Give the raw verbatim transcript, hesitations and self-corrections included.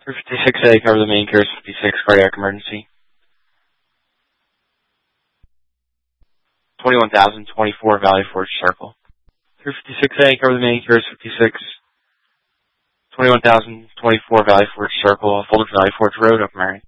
three fifty-six A, cover the main carrier fifty-six, cardiac emergency. twenty-one thousand twenty-four, Valley Forge Circle. three fifty-six A, cover the main carrier fifty-six. twenty-one thousand twenty-four, Valley Forge Circle, Fulton Valley Forge Road, Upper Marion.